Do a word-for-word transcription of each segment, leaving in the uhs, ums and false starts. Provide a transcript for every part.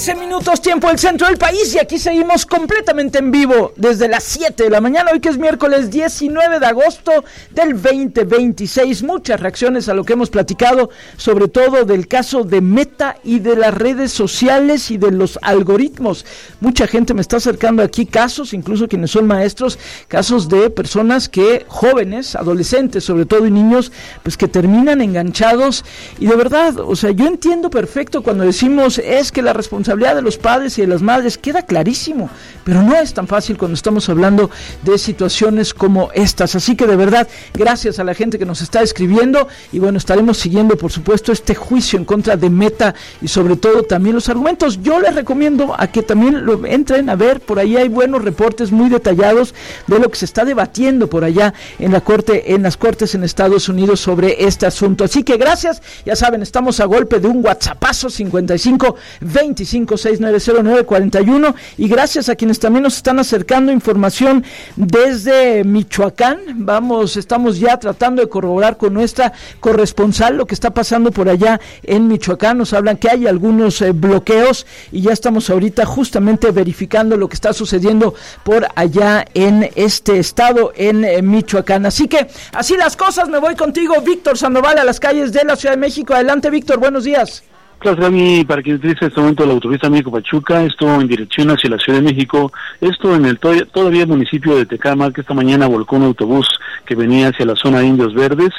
trece minutos, tiempo del centro del país, y aquí seguimos completamente en vivo desde las siete de la mañana, hoy que es miércoles diecinueve de agosto del veinte veintiséis. Muchas reacciones a lo que hemos platicado, sobre todo del caso de Meta y de las redes sociales y de los algoritmos. Mucha gente me está acercando aquí casos, incluso quienes son maestros, casos de personas que, jóvenes, adolescentes sobre todo, y niños, pues que terminan enganchados. Y de verdad, o sea, yo entiendo perfecto cuando decimos es que la responsabilidad de los padres y de las madres queda clarísimo, pero no es tan fácil cuando estamos hablando de situaciones como estas. Así que de verdad, gracias a la gente que nos está escribiendo, y bueno, estaremos siguiendo por supuesto este juicio en contra de Meta y sobre todo también los argumentos. Yo les recomiendo a que también lo entren a ver, por ahí hay buenos reportes muy detallados de lo que se está debatiendo por allá en la corte, en las cortes en Estados Unidos sobre este asunto. Así que gracias, ya saben, estamos a golpe de un WhatsAppazo cincuenta y cinco veinticinco sesenta y nueve cero nueve cuarenta y uno, y gracias a quienes también nos están acercando información desde Michoacán. Vamos, estamos ya tratando de corroborar con nuestra corresponsal lo que está pasando por allá en Michoacán. Nos hablan que hay algunos eh, bloqueos, y ya estamos ahorita justamente verificando lo que está sucediendo por allá en este estado, en eh, Michoacán. Así que así las cosas, me voy contigo, Víctor Sandoval, a las calles de la Ciudad de México. Adelante, Víctor, buenos días. Gracias, Gaby. Para quien utilice este momento la autopista México-Pachuca, esto en dirección hacia la Ciudad de México, esto en el to- todavía municipio de Tecámac, que esta mañana volcó un autobús que venía hacia la zona de Indios Verdes.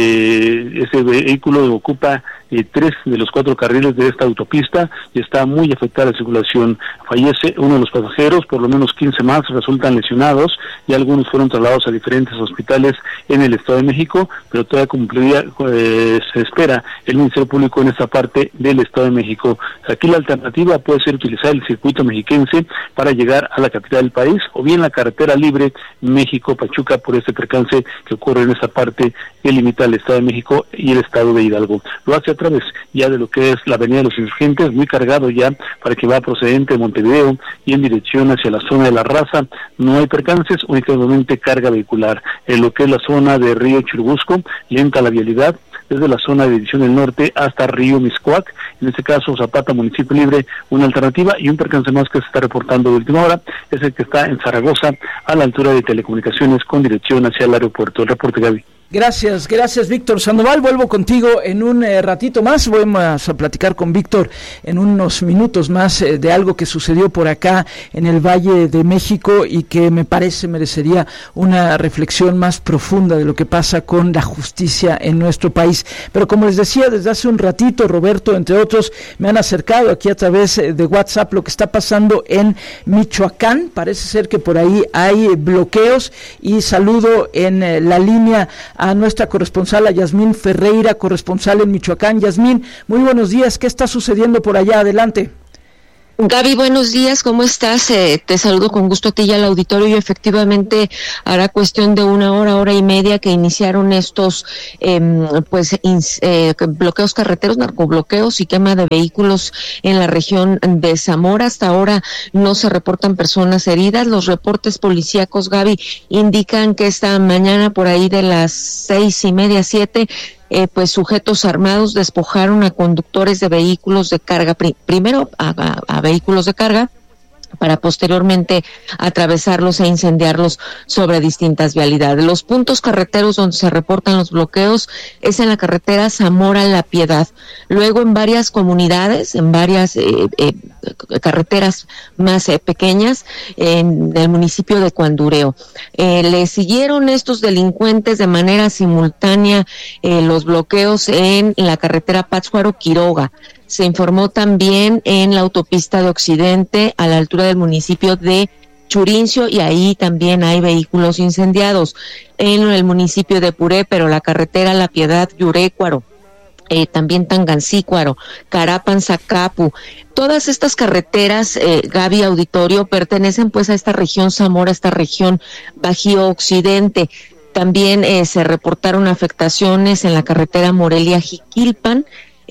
Eh, ese vehículo ocupa eh, tres de los cuatro carriles de esta autopista y está muy afectada la circulación. Fallece uno de los pasajeros, por lo menos quince más resultan lesionados, y algunos fueron trasladados a diferentes hospitales en el Estado de México, pero todavía cumpliría, eh, se espera el Ministerio Público en esta parte del Estado de México. Aquí la alternativa puede ser utilizar el circuito mexiquense para llegar a la capital del país, o bien la carretera libre México-Pachuca por este percance que ocurre en esta parte que limita el Estado de México y el Estado de Hidalgo. Lo hace a través ya de lo que es la Avenida de los Insurgentes, muy cargado ya para que va procedente de Montevideo y en dirección hacia la zona de La Raza. No hay percances, únicamente carga vehicular. En lo que es la zona de Río Churubusco, lenta la vialidad desde la zona de División del Norte hasta Río Miscuac, en este caso Zapata, Municipio Libre, una alternativa, y un percance más que se está reportando de última hora, es el que está en Zaragoza, a la altura de Telecomunicaciones, con dirección hacia el aeropuerto. El reporte, Gaby. Gracias, gracias Víctor Sandoval. Vuelvo contigo en un eh, ratito más. Vamos a platicar con Víctor en unos minutos más eh, de algo que sucedió por acá en el Valle de México y que me parece merecería una reflexión más profunda de lo que pasa con la justicia en nuestro país. Pero como les decía desde hace un ratito, Roberto, entre otros, me han acercado aquí a través de WhatsApp lo que está pasando en Michoacán. Parece ser que por ahí hay bloqueos, y saludo en eh, la línea a nuestra corresponsal, a Yasmín Ferreira, corresponsal en Michoacán. Yasmín, muy buenos días, ¿qué está sucediendo por allá? Adelante. Gaby, buenos días, ¿cómo estás? Eh, te saludo con gusto a ti y al auditorio, y efectivamente hará cuestión de una hora, hora y media que iniciaron estos eh, pues ins, eh, bloqueos carreteros, narcobloqueos y quema de vehículos en la región de Zamora. Hasta ahora no se reportan personas heridas. Los reportes policíacos, Gaby, indican que esta mañana por ahí de las seis y media, siete, Eh, pues sujetos armados despojaron a conductores de vehículos de carga, pri- primero a, a, a vehículos de carga, para posteriormente atravesarlos e incendiarlos sobre distintas vialidades. Los puntos carreteros donde se reportan los bloqueos es en la carretera Zamora-La Piedad, luego en varias comunidades, en varias eh, eh, carreteras más eh, pequeñas en el municipio de Cuandureo. Eh, le siguieron estos delincuentes de manera simultánea eh, los bloqueos en la carretera Pátzcuaro-Quiroga. Se informó también en la autopista de Occidente, a la altura del municipio de Churincio, y ahí también hay vehículos incendiados. En el municipio de Puré, pero la carretera La Piedad-Yurécuaro, eh, también Tangancícuaro, Carapan, Zacapu. Todas estas carreteras, eh, Gaby, auditorio, pertenecen pues a esta región Zamora, esta región Bajío Occidente. También eh, se reportaron afectaciones en la carretera Morelia-Jiquilpan.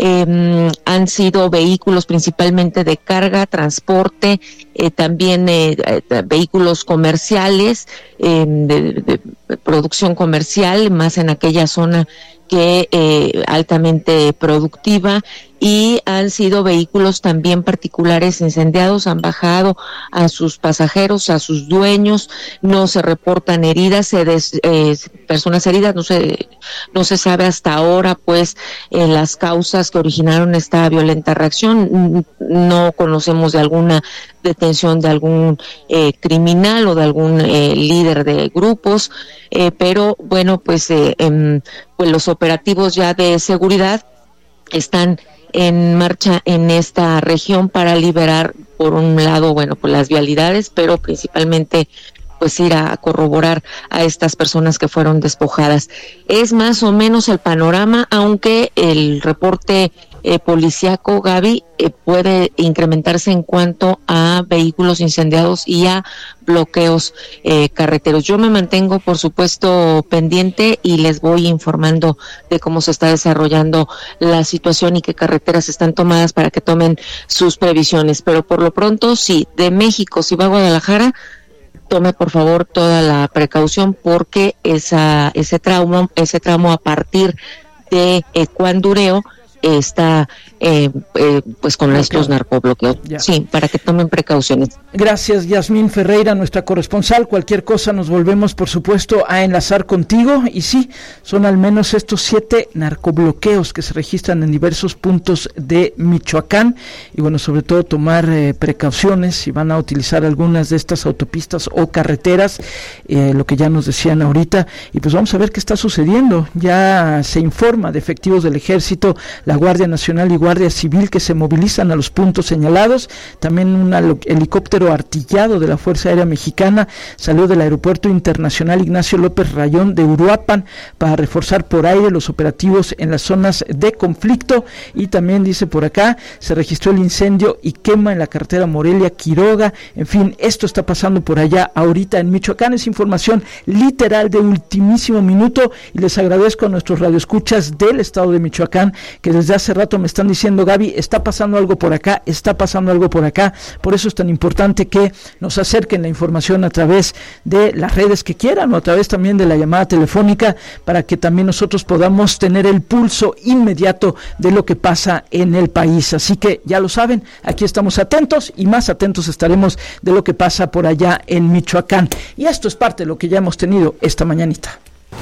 Eh, han sido vehículos principalmente de carga, transporte, eh, también eh, eh, vehículos comerciales, eh, de, de, de producción comercial, más en aquella zona que eh, altamente productiva, y han sido vehículos también particulares incendiados, han bajado a sus pasajeros, a sus dueños, no se reportan heridas, se des, eh, personas heridas, no se, no se sabe hasta ahora pues eh, las causas que originaron esta violenta reacción, no conocemos de alguna detención de algún eh, criminal o de algún eh, líder de grupos, eh, pero bueno pues, eh, eh, pues los operativos ya de seguridad están en marcha en esta región para liberar por un lado bueno pues las vialidades, pero principalmente pues ir a corroborar a estas personas que fueron despojadas. Es más o menos el panorama, aunque el reporte eh, policíaco, Gaby, eh, puede incrementarse en cuanto a vehículos incendiados y a bloqueos eh, carreteros. Yo me mantengo, por supuesto, pendiente y les voy informando de cómo se está desarrollando la situación y qué carreteras están tomadas para que tomen sus previsiones. Pero por lo pronto, sí, de México, si va a Guadalajara, tome por favor toda la precaución porque esa ese tramo, ese tramo a partir de eh, Cuandureo está eh, eh, pues con okay. estos narcobloqueos. Ya. Sí, para que tomen precauciones. Gracias, Yasmín Ferreira, nuestra corresponsal. Cualquier cosa nos volvemos, por supuesto, a enlazar contigo. Y sí, son al menos estos siete narcobloqueos que se registran en diversos puntos de Michoacán. Y bueno, sobre todo tomar eh, precauciones si van a utilizar algunas de estas autopistas o carreteras, eh, lo que ya nos decían ahorita. Y pues vamos a ver qué está sucediendo. Ya se informa de efectivos del Ejército, la Guardia Nacional y Guardia Civil que se movilizan a los puntos señalados. También un helicóptero artillado de la Fuerza Aérea Mexicana salió del Aeropuerto Internacional Ignacio López Rayón de Uruapan para reforzar por aire los operativos en las zonas de conflicto. Y también dice por acá, se registró el incendio y quema en la carretera Morelia-Quiroga. En fin, esto está pasando por allá ahorita en Michoacán. Es información literal de ultimísimo minuto y les agradezco a nuestros radioescuchas del estado de Michoacán que desde hace rato me están diciendo, Gaby, está pasando algo por acá, está pasando algo por acá. Por eso es tan importante que nos acerquen la información a través de las redes que quieran o a través también de la llamada telefónica para que también nosotros podamos tener el pulso inmediato de lo que pasa en el país. Así que ya lo saben, aquí estamos atentos y más atentos estaremos de lo que pasa por allá en Michoacán. Y esto es parte de lo que ya hemos tenido esta mañanita.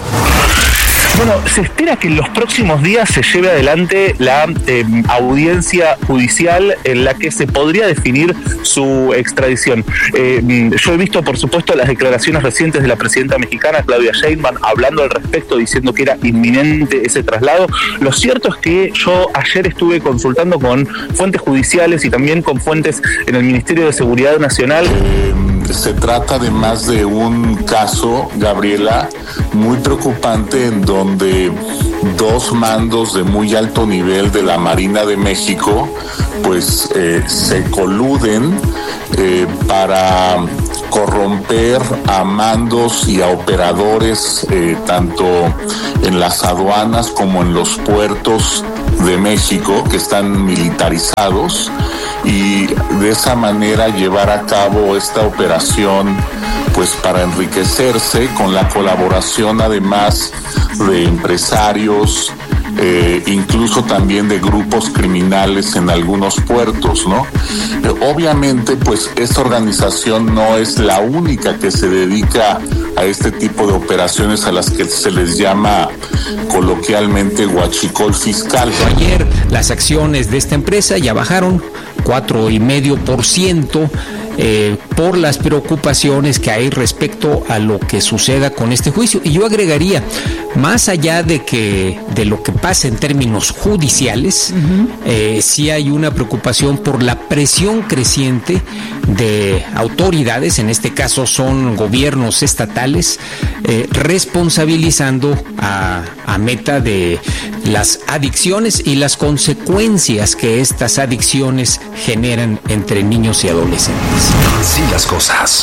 Bueno, se espera que en los próximos días se lleve adelante la eh, audiencia judicial en la que se podría definir su extradición. Eh, yo he visto, por supuesto, las declaraciones recientes de la presidenta mexicana, Claudia Sheinbaum, hablando al respecto, diciendo que era inminente ese traslado. Lo cierto es que yo ayer estuve consultando con fuentes judiciales y también con fuentes en el Ministerio de Seguridad Nacional. Eh, se trata de más de un caso, Gabriela, muy preocupante en donde donde dos mandos de muy alto nivel de la Marina de México pues eh, se coluden eh, para corromper a mandos y a operadores eh, tanto en las aduanas como en los puertos de México que están militarizados y de esa manera llevar a cabo esta operación pues para enriquecerse con la colaboración además de empresarios, eh, incluso también de grupos criminales en algunos puertos, ¿no? Eh, obviamente, pues esta organización no es la única que se dedica a este tipo de operaciones a las que se les llama coloquialmente huachicol fiscal. Ayer las acciones de esta empresa ya bajaron cuatro y medio por ciento. Eh, por las preocupaciones que hay respecto a lo que suceda con este juicio. Y yo agregaría, más allá de que de lo que pasa en términos judiciales, uh-huh. eh, sí hay una preocupación por la presión creciente de autoridades, en este caso son gobiernos estatales, eh, responsabilizando a, a Meta de las adicciones y las consecuencias que estas adicciones generan entre niños y adolescentes. Así las cosas.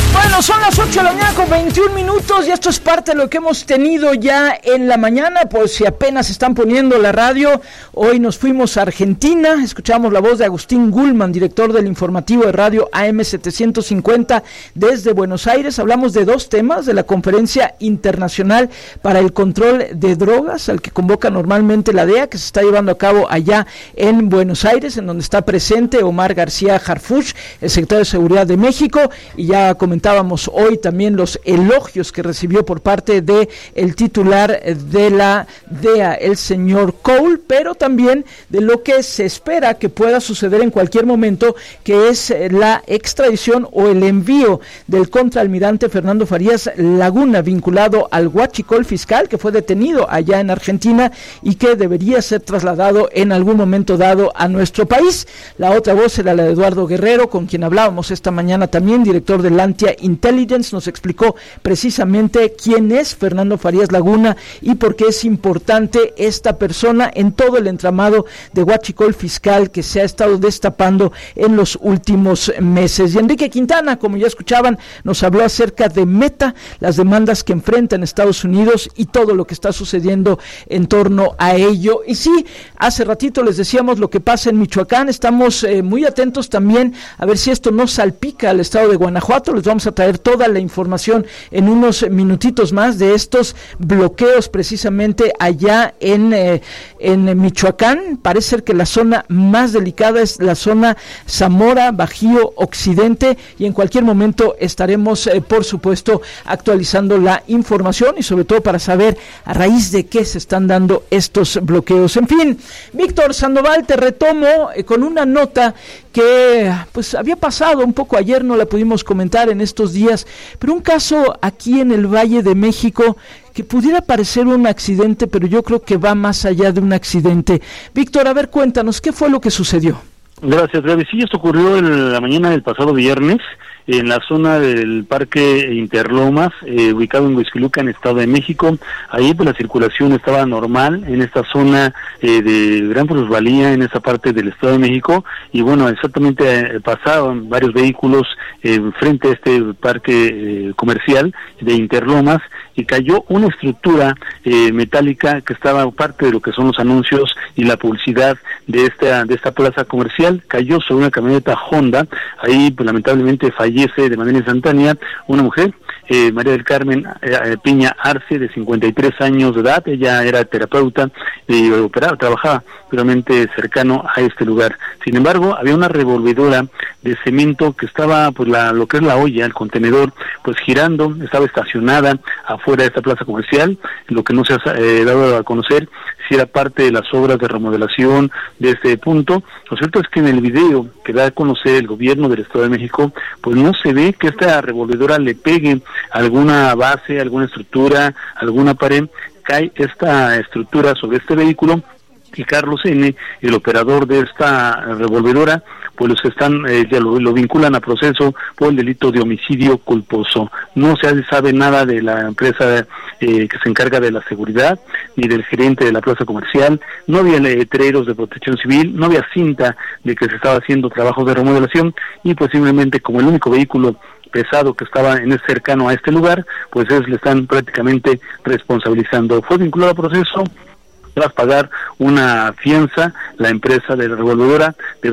Bueno, son las ocho de la mañana con veintiún minutos y esto es parte de lo que hemos tenido ya en la mañana. Pues si apenas están poniendo la radio, hoy nos fuimos a Argentina, escuchamos la voz de Agustín Gulman, director del informativo de radio A M setecientos cincuenta desde Buenos Aires. Hablamos de dos temas, de la Conferencia Internacional para el Control de Drogas, al que convoca normalmente la D E A, que se está llevando a cabo allá en Buenos Aires, en donde está presente Omar García Harfuch, el secretario de Seguridad de México, y ya comentábamos hoy también los elogios que recibió por parte de el titular de la D E A, el señor Cole, pero también de lo que se espera que pueda suceder en cualquier momento, que es la extradición o el envío del contraalmirante Fernando Farías Laguna, vinculado al huachicol fiscal, que fue detenido allá en Argentina y que debería ser trasladado en algún momento dado a nuestro país. La otra voz era la de Eduardo Guerrero, con quien hablábamos esta mañana también, director del Lantia Intelligence. Nos explicó precisamente quién es Fernando Farías Laguna y por qué es importante esta persona en todo el entramado de huachicol fiscal que se ha estado destapando en los últimos meses. Y Enrique Quintana, como ya escuchaban, nos habló acerca de Meta, las demandas que enfrenta en Estados Unidos y todo lo que está sucediendo en torno a ello. Y sí, hace ratito les decíamos lo que pasa en Michoacán. Estamos eh, muy atentos también a ver si esto no salpica al estado de Guanajuato. Les vamos a traer toda la información en unos minutitos más de estos bloqueos precisamente allá en, eh, en Michoacán. Parece ser que la zona más delicada es la zona Zamora, Bajío, Occidente, y en cualquier momento estaremos, eh, por supuesto, actualizando la información y sobre todo para saber a raíz de qué se están dando estos bloqueos. En fin, Víctor Sandoval, te retomo eh, con una nota que pues había pasado un poco ayer, no la pudimos comentar en estos días, pero un caso aquí en el Valle de México que pudiera parecer un accidente, pero yo creo que va más allá de un accidente. Víctor, a ver, cuéntanos, ¿qué fue lo que sucedió? Gracias, Gaby. Sí, esto ocurrió en la mañana del pasado viernes, en la zona del Parque Interlomas, eh, ubicado en Huixquilucan, en Estado de México. Ahí pues la circulación estaba normal en esta zona eh, de gran plusvalía, en esa parte del Estado de México, y bueno, exactamente eh, pasaban varios vehículos eh, frente a este parque eh, comercial de Interlomas, y cayó una estructura eh, metálica que estaba parte de lo que son los anuncios y la publicidad de esta de esta plaza comercial. Cayó sobre una camioneta Honda. Ahí pues lamentablemente fallece de manera instantánea una mujer, eh, María del Carmen eh, Piña Arce, de cincuenta y tres años de edad. Ella era terapeuta y eh, operaba, trabajaba puramente cercano a este lugar. Sin embargo, había una revolvedora de cemento que estaba, pues la lo que es la olla, el contenedor, pues girando, estaba estacionada afuera de esta plaza comercial. Lo que no se ha eh, dado a conocer si era parte de las obras de remodelación de este punto. Lo cierto es que en el video que da a conocer el gobierno del Estado de México, pues no se ve que esta revolvedora le pegue alguna base, alguna estructura, alguna pared. Cae esta estructura sobre este vehículo y Carlos N., el operador de esta revolvedora, pues los están eh, ya lo, lo vinculan a proceso por el delito de homicidio culposo. No se sabe nada de la empresa eh, que se encarga de la seguridad, ni del gerente de la plaza comercial. No había letreros de protección civil, no había cinta de que se estaba haciendo trabajos de remodelación, y pues simplemente como el único vehículo pesado que estaba en el cercano a este lugar, pues es, le están prácticamente responsabilizando. Fue vinculado a proceso tras pagar una fianza la empresa de la revolvedora de